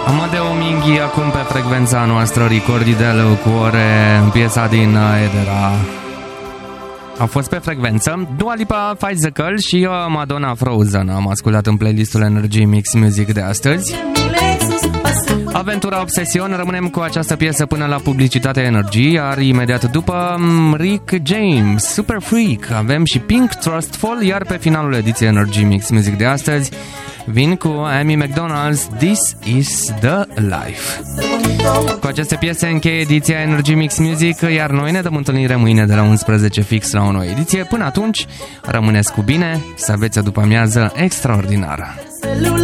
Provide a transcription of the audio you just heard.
Amadeo Minghi acum pe frecvența noastră, Ricordi Dello Cuore, piesa din Edera. A fost pe frecvență. Dua Lipa, Five și Madonna Frozen am ascultat în playlistul Energy Mix Music de astăzi. Aventura Obsesion, rămânem cu această piesă până la publicitatea Energy, iar imediat după Rick James, Super Freak, avem și Pink Trustful, iar pe finalul ediției Energy Mix Music de astăzi vin cu Amy McDonald's, This is the Life. Cu aceste piese încheie ediția Energy Mix Music, iar noi ne dăm întâlnire mâine de la 11 fix la o nouă ediție. Până atunci, rămâneți cu bine, să aveți o după-amiază extraordinară.